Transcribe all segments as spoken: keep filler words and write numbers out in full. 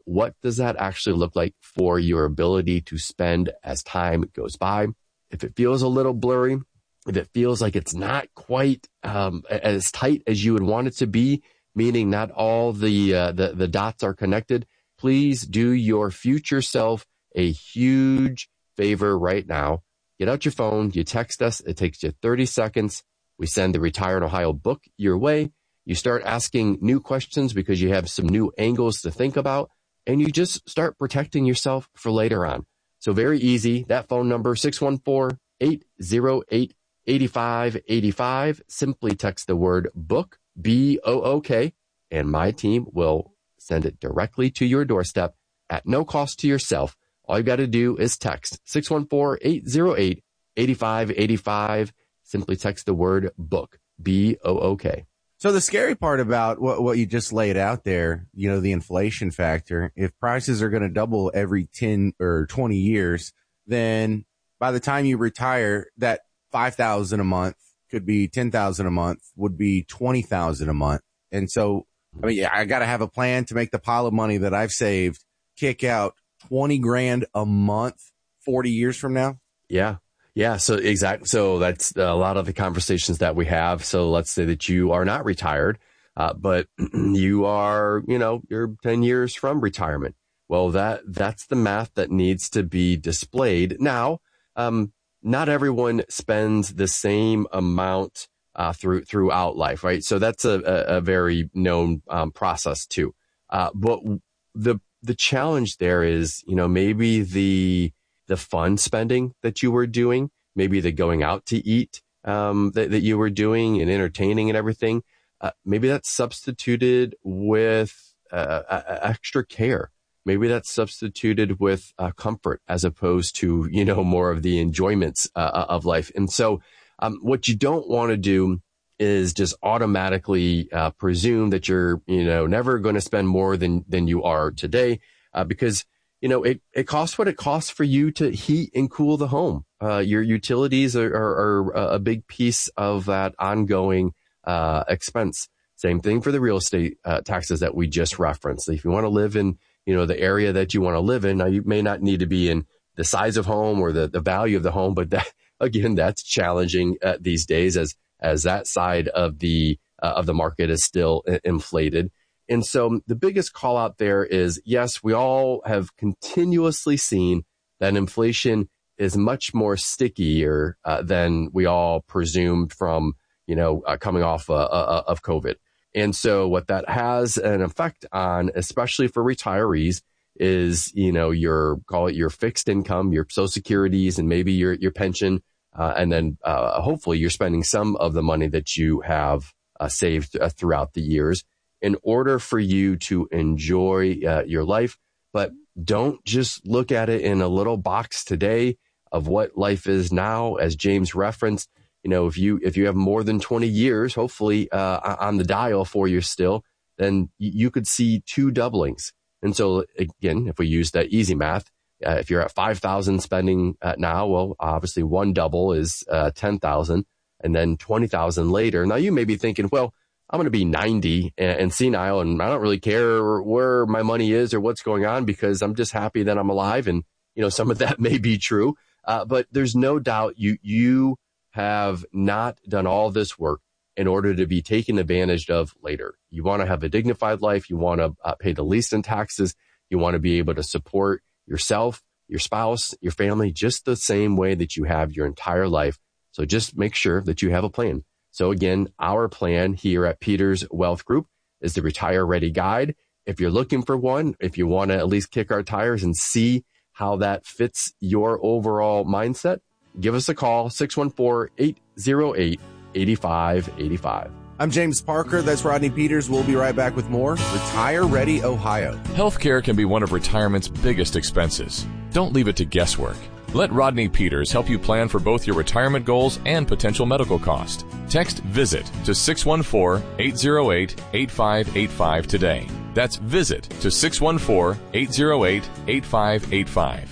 what does that actually look like for your ability to spend as time goes by? If it feels a little blurry, if it feels like it's not quite um, as tight as you would want it to be, meaning not all the, uh, the the dots are connected, please do your future self a huge favor right now. Get out your phone, you text us, it takes you thirty seconds. We send the Retire in Ohio book your way. You start asking new questions because you have some new angles to think about, and you just start protecting yourself for later on. So very easy. That phone number, six one four, eight zero eight, eight five eight five. Simply text the word book, B O O K, and my team will send it directly to your doorstep at no cost to yourself. All you got to do is text six one four, eight zero eight, eight five eight five. Simply text the word book, B O O K. So the scary part about what, what you just laid out there, you know, the inflation factor, if prices are going to double every ten or twenty years, then by the time you retire, that five thousand a month could be ten thousand a month, would be twenty thousand a month. And so, I mean, I got to have a plan to make the pile of money that I've saved kick out twenty grand a month forty years from now. Yeah. Yeah. So exactly. So that's a lot of the conversations that we have. So let's say that you are not retired, uh, but you are, you know, you're ten years from retirement. Well, that, that's the math that needs to be displayed. Now, um, not everyone spends the same amount, uh, through, throughout life, right? So that's a, a, a very known, um, process too. Uh, but the, the challenge there is, you know, maybe the, the fun spending that you were doing, maybe the going out to eat, um, that, that you were doing and entertaining and everything. Uh, maybe that's substituted with, uh, uh, extra care. Maybe that's substituted with uh, comfort as opposed to, you know, more of the enjoyments uh, of life. And so um, what you don't want to do is just automatically uh, presume that you're, you know, never going to spend more than, than you are today, uh, because, you know, it, it costs what it costs for you to heat and cool the home. Uh, your utilities are, are, are a big piece of that ongoing uh, expense. Same thing for the real estate uh, taxes that we just referenced. If you want to live in, you know, the area that you want to live in, now you may not need to be in the size of home or the, the value of the home, but that, again, that's challenging uh, these days as, as that side of the, uh, of the market is still I- inflated. And so the biggest call out there is, yes, we all have continuously seen that inflation is much more stickier uh, than we all presumed from, you know, uh, coming off uh, uh, of COVID. And so what that has an effect on, especially for retirees, is, you know, your, call it your fixed income, your Social Securities, and maybe your, your pension. Uh, and then uh, hopefully you're spending some of the money that you have uh, saved uh, throughout the years in order for you to enjoy uh, your life. But don't just look at it in a little box today of what life is now, as James referenced. You know, if you, if you have more than twenty years, hopefully, uh, on the dial for you still, then you could see two doublings. And so again, if we use that easy math, uh, if you're at five thousand spending uh, now, well, obviously one double is, uh, ten thousand, and then twenty thousand later. Now you may be thinking, well, I'm going to be ninety and, and senile, and I don't really care where my money is or what's going on because I'm just happy that I'm alive. And, you know, some of that may be true. Uh, but there's no doubt you, you, have not done all this work in order to be taken advantage of later. You want to have a dignified life. You want to uh, pay the least in taxes. You want to be able to support yourself, your spouse, your family, just the same way that you have your entire life. So just make sure that you have a plan. So again, our plan here at Peters Wealth Group is the Retire Ready Guide. If you're looking for one, if you want to at least kick our tires and see how that fits your overall mindset, give us a call, six one four, eight zero eight, eight five eight five. I'm James Parker. That's Rodney Peters. We'll be right back with more Retire Ready Ohio. Healthcare can be one of retirement's biggest expenses. Don't leave it to guesswork. Let Rodney Peters help you plan for both your retirement goals and potential medical cost. Text VISIT to six one four, eight zero eight, eight five eight five today. That's VISIT to six one four, eight zero eight, eight five eight five.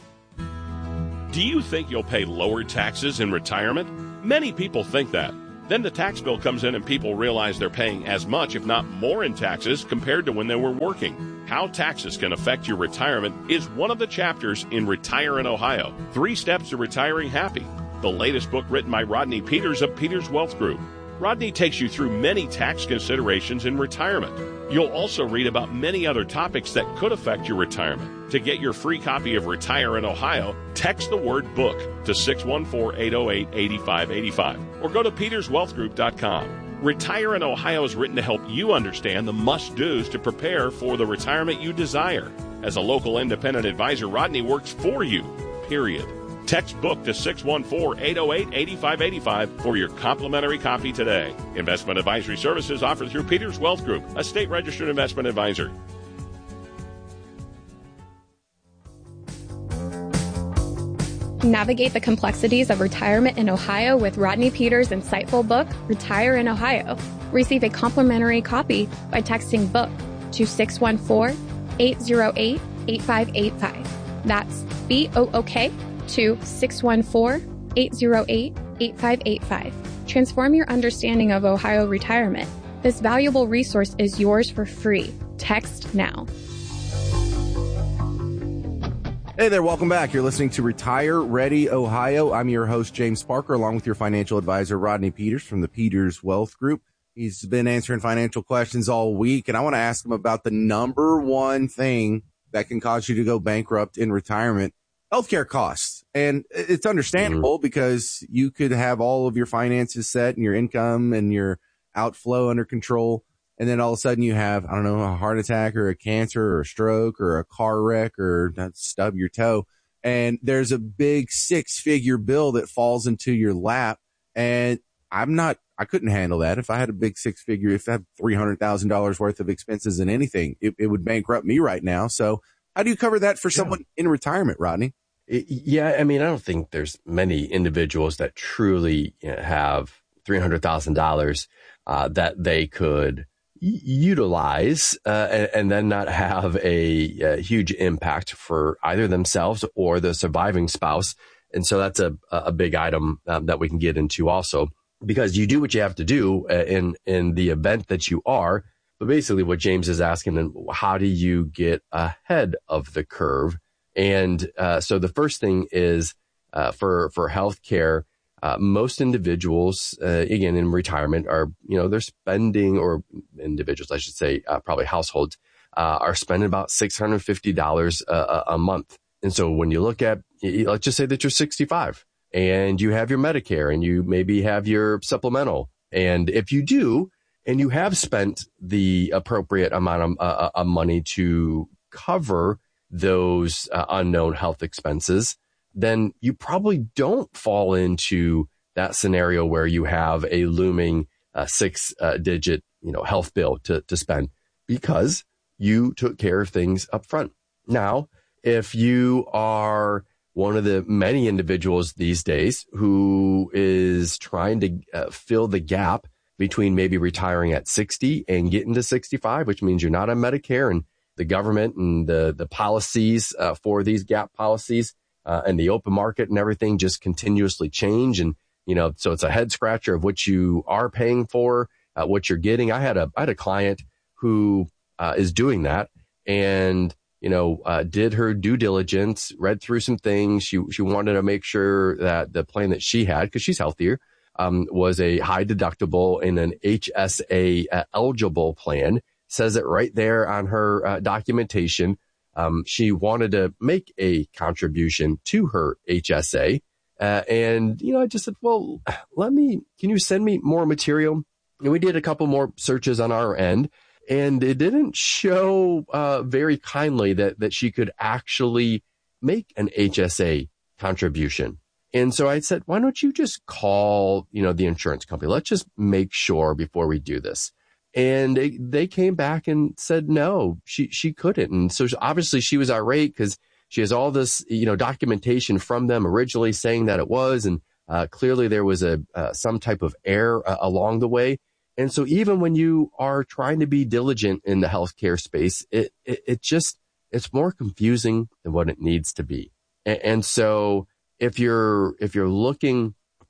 Do you think you'll pay lower taxes in retirement? Many people think that. Then the tax bill comes in and people realize they're paying as much, if not more, in taxes compared to when they were working. How taxes can affect your retirement is one of the chapters in Retire in Ohio, Three Steps to Retiring Happy, the latest book written by Rodney Peters of Peters Wealth Group. Rodney takes you through many tax considerations in retirement. You'll also read about many other topics that could affect your retirement. To get your free copy of Retire in Ohio, text the word book to six one four, eight oh eight, eight five eight five or go to peters wealth group dot com. Retire in Ohio is written to help you understand the must-dos to prepare for the retirement you desire. As a local independent advisor, Rodney works for you, period. Text book to six one four, eight oh eight, eight five eight five for your complimentary copy today. Investment advisory services offered through Peters Wealth Group, a state-registered investment advisor. Navigate the complexities of retirement in Ohio with Rodney Peters' insightful book, Retire in Ohio. Receive a complimentary copy by texting book to six one four, eight oh eight, eight five eight five. That's B O O K to six one four, eight oh eight, eight five eight five. Transform your understanding of Ohio retirement. This valuable resource is yours for free. Text now. Hey there, welcome back. You're listening to Retire Ready Ohio. I'm your host, James Parker, along with your financial advisor, Rodney Peters from the Peters Wealth Group. He's been answering financial questions all week, and I want to ask him about the number one thing that can cause you to go bankrupt in retirement, healthcare costs. And it's understandable mm-hmm. because you could have all of your finances set and your income and your outflow under control. And then all of a sudden you have, I don't know, a heart attack or a cancer or a stroke or a car wreck or stub your toe. And there's a big six figure bill that falls into your lap. And I'm not, I couldn't handle that. If I had a big six figure, if I had three hundred thousand dollars worth of expenses in anything, it, it would bankrupt me right now. So how do you cover that for yeah. someone in retirement, Rodney? Yeah. I mean, I don't think there's many individuals that truly have three hundred thousand dollars uh, that they could utilize uh, and, and then not have a, a huge impact for either themselves or the surviving spouse. And so that's a, a big item um, that we can get into also, because you do what you have to do uh, in, in the event that you are. But basically what James is asking, then how do you get ahead of the curve? And uh, so the first thing is uh, for, for healthcare. Uh, most individuals, uh, again, in retirement are, you know, they're spending, or individuals, I should say, uh, probably households, uh, are spending about six hundred fifty dollars a, a month. And so when you look at, let's just say that you're sixty-five and you have your Medicare and you maybe have your supplemental. And if you do, and you have spent the appropriate amount of, uh, of money to cover those uh, unknown health expenses, then you probably don't fall into that scenario where you have a looming uh, six uh, digit, you know, health bill to, to spend, because you took care of things up front. Now, if you are one of the many individuals these days who is trying to uh, fill the gap between maybe retiring at sixty and getting to sixty-five, which means you're not on Medicare, and the government and the, the policies uh, for these gap policies Uh, and the open market and everything just continuously change. And, you know, so it's a head scratcher of what you are paying for, uh, what you're getting. I had a, I had a client who uh, is doing that and, you know, uh, did her due diligence, read through some things. She, she wanted to make sure that the plan that she had, because she's healthier, um, was a high deductible and an H S A uh, eligible plan. Says it right there on her uh, documentation. Um, she wanted to make a contribution to her H S A. Uh, and, you know, I just said, well, let me, can you send me more material? And we did a couple more searches on our end, and it didn't show, uh, very kindly that, that she could actually make an H S A contribution. And so I said, why don't you just call, you know, the insurance company? Let's just make sure before we do this. And they, they came back and said, no, she, she couldn't. And so obviously she was irate because she has all this, you know, documentation from them originally saying that it was. And uh, clearly there was a uh, some type of error uh, along the way. And so even when you are trying to be diligent in the healthcare space, it, it, it just, it's more confusing than what it needs to be. And, and so if you're, if you're looking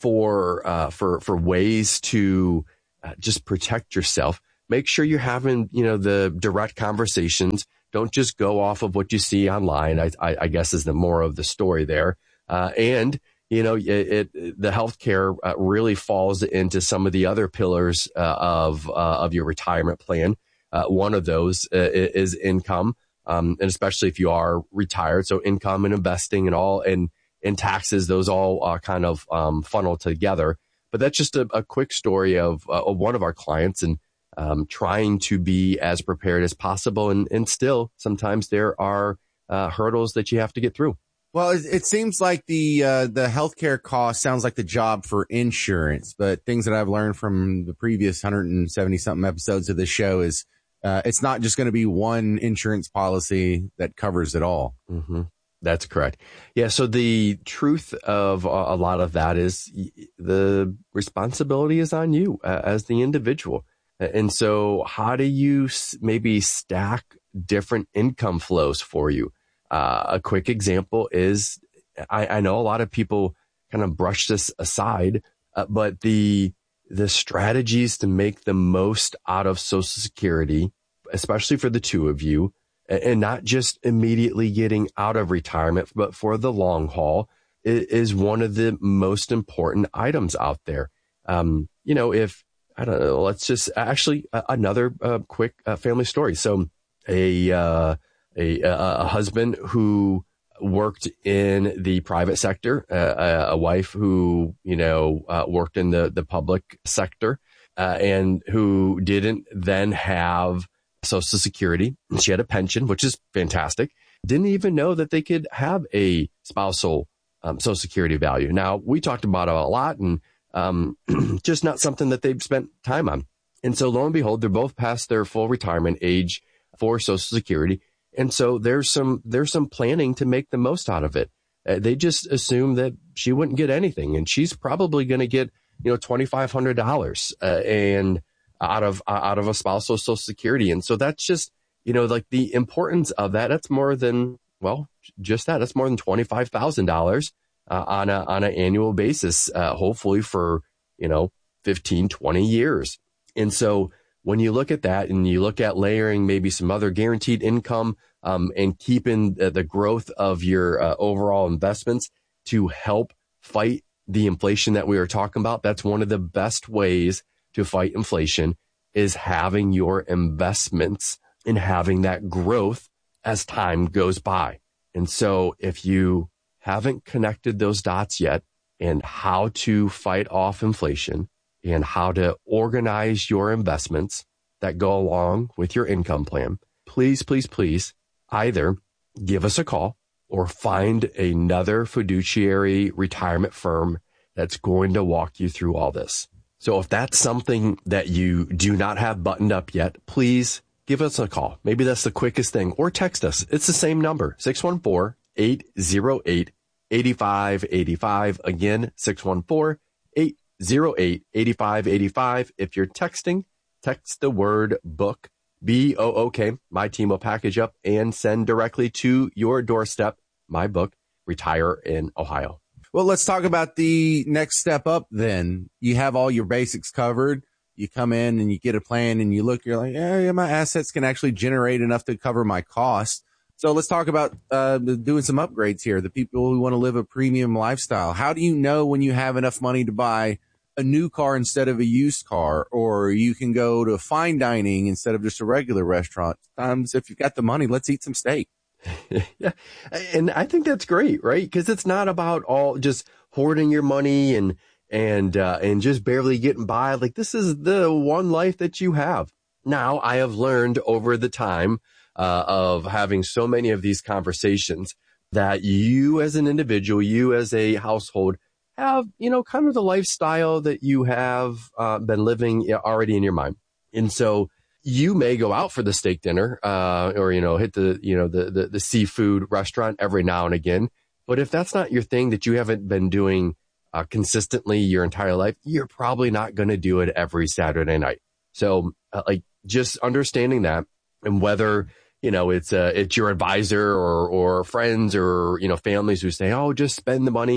for, uh, for, for ways to uh, just protect yourself. Make sure you're having, you know, the direct conversations. Don't just go off of what you see online, I, I, I guess is the more of the story there. Uh, and, you know, it, it the healthcare uh, really falls into some of the other pillars uh, of, uh, of your retirement plan. Uh, one of those uh, is income. Um, and especially if you are retired. So income and investing and all, and, and taxes, those all uh, kind of um, funnel together. But that's just a, a quick story of, uh, of one of our clients, and um, trying to be as prepared as possible. And, and still, sometimes there are uh, hurdles that you have to get through. Well, it, it seems like the uh, the healthcare cost sounds like the job for insurance. But things that I've learned from the previous one hundred seventy something episodes of this show is uh, it's not just going to be one insurance policy that covers it all. Mm-hmm. That's correct. Yeah. So the truth of a lot of that is the responsibility is on you uh, as the individual. And so how do you maybe stack different income flows for you? Uh, a quick example is I, I know a lot of people kind of brush this aside, uh, but the the strategies to make the most out of Social Security, especially for the two of you, and not just immediately getting out of retirement, but for the long haul, is one of the most important items out there. Um, you know, if, I don't know, let's just actually uh, another uh, quick uh, family story. So a, uh, a, a husband who worked in the private sector, uh, a wife who, you know, uh, worked in the, the public sector, uh, and who didn't then have Social Security. She had a pension, which is fantastic. Didn't even know that they could have a spousal um, Social Security value. Now, we talked about it a lot, and um, just not something that they've spent time on. And so lo and behold, they're both past their full retirement age for Social Security. And so there's some there's some planning to make the most out of it. Uh, they just assume that she wouldn't get anything, and she's probably going to get, you know, twenty-five hundred dollars uh, and out of out of a spousal Social Security. And so that's just, you know, like the importance of that. That's more than, well, just that. That's more than twenty-five thousand dollars uh, on a on an annual basis, uh, hopefully for, you know, fifteen, twenty years. And so when you look at that and you look at layering maybe some other guaranteed income um, and keeping the, the growth of your uh, overall investments to help fight the inflation that we were talking about, that's one of the best ways to fight inflation, is having your investments and having that growth as time goes by. And so if you haven't connected those dots yet, and how to fight off inflation and how to organize your investments that go along with your income plan, please, please, please either give us a call or find another fiduciary retirement firm that's going to walk you through all this. So if that's something that you do not have buttoned up yet, please give us a call. Maybe that's the quickest thing, or text us. It's the same number, six one four, eight zero eight, eight five eight five. Again, six one four, eight zero eight, eight five eight five. If you're texting, text the word book, B O O K. My team will package up and send directly to your doorstep my book, Retire in Ohio. Well, let's talk about the next step up then. You have all your basics covered. You come in and you get a plan and you look, you're like, yeah, yeah, my assets can actually generate enough to cover my costs. So let's talk about uh, doing some upgrades here. The people who want to live a premium lifestyle. How do you know when you have enough money to buy a new car instead of a used car? Or you can go to fine dining instead of just a regular restaurant. Sometimes if you've got the money, let's eat some steak. Yeah. And I think that's great, right? Because it's not about all just hoarding your money and, and, uh, and just barely getting by. Like, this is the one life that you have. Now, I have learned over the time, uh, of having so many of these conversations that you as an individual, you as a household have, you know, kind of the lifestyle that you have, uh, been living already in your mind. And so, you may go out for the steak dinner, uh, or, you know, hit the, you know, the, the, the seafood restaurant every now and again. But if that's not your thing, that you haven't been doing, uh, consistently your entire life, you're probably not going to do it every Saturday night. So, uh, like, just understanding that, and whether, you know, it's, uh, it's your advisor or, or friends or, you know, families who say, oh, just spend the money.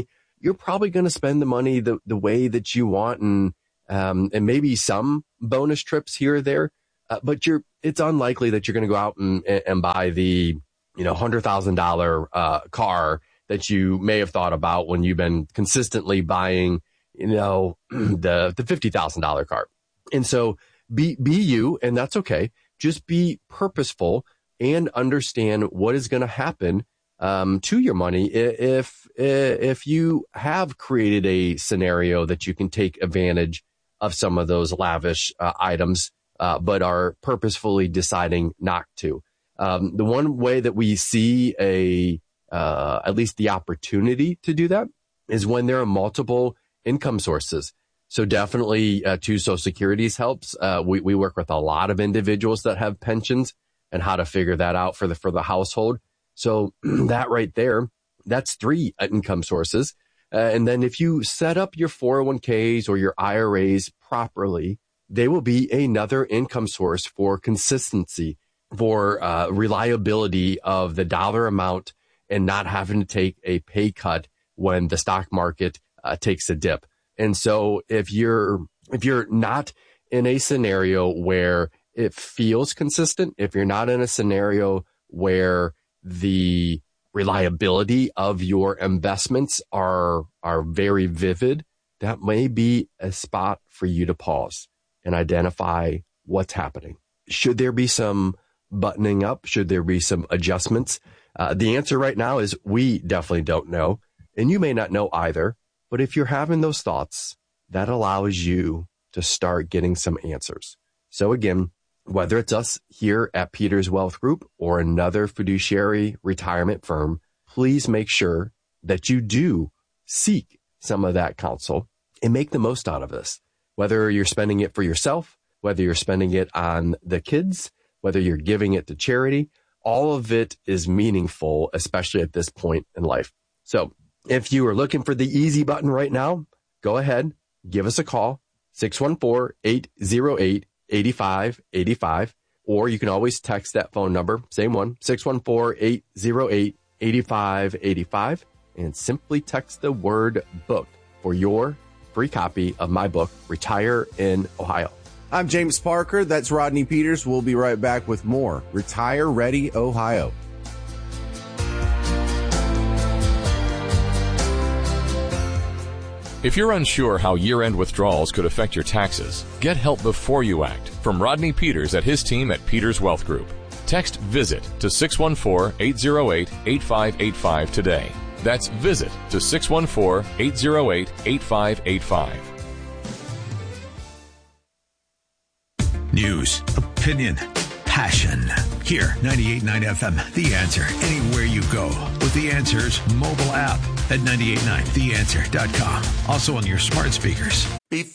you're probably going to spend the money the, the way that you want, and um, and maybe some bonus trips here or there. Uh, but you're it's unlikely that you're going to go out and, and buy the you know one hundred thousand dollars uh, car that you may have thought about when you've been consistently buying you know the the fifty thousand dollars car. And so be be you, and that's okay. Just be purposeful and understand what is going to happen um, to your money if if you have created a scenario that you can take advantage of some of those lavish uh, items, uh, but are purposefully deciding not to. Um, the one way that we see a uh, at least the opportunity to do that is when there are multiple income sources. So definitely uh, two Social Securities helps. Uh, we, we work with a lot of individuals that have pensions and how to figure that out for the, for the household. So that right there, that's three income sources. Uh, and then if you set up your four oh one k's or your I R As properly, they will be another income source for consistency, for uh, reliability of the dollar amount and not having to take a pay cut when the stock market uh, takes a dip. And so if you're, if you're not in a scenario where it feels consistent, if you're not in a scenario where the reliability of your investments are, are very vivid, that may be a spot for you to pause and identify what's happening. Should there be some buttoning up? Should there be some adjustments? Uh, the answer right now is we definitely don't know. And you may not know either. But if you're having those thoughts, that allows you to start getting some answers. So again, whether it's us here at Peters Wealth Group or another fiduciary retirement firm, please make sure that you do seek some of that counsel and make the most out of this. Whether you're spending it for yourself, whether you're spending it on the kids, whether you're giving it to charity, all of it is meaningful, especially at this point in life. So if you are looking for the easy button right now, go ahead, give us a call, six one four, eight oh eight, eight five eight five, or you can always text that phone number, same one, six one four, eight oh eight, eight five eight five, and simply text the word book for your free copy of my book, Retire in Ohio. I'm James Parker. That's Rodney Peters. We'll be right back with more Retire Ready Ohio. If you're unsure how year-end withdrawals could affect your taxes, get help before you act from Rodney Peters at his team at Peters Wealth Group. Text VISIT to six one four, eight oh eight, eight five eight five today. That's VISIT to six one four, eight oh eight, eight five eight five. News, opinion, passion. Here, ninety-eight point nine F M, The Answer. Anywhere you go with The Answer's mobile app at nine eight nine the answer dot com. Also on your smart speakers.